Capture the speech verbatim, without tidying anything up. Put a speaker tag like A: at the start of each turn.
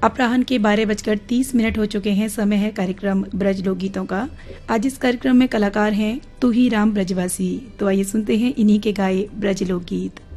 A: अपराह्न के बारह बजकर तीस मिनट हो चुके हैं। समय है कार्यक्रम ब्रज लोक गीतों का। आज इस कार्यक्रम में कलाकार हैं तू ही राम ब्रजवासी। तो आइए सुनते हैं इन्हीं के गाए ब्रज लोक गीत।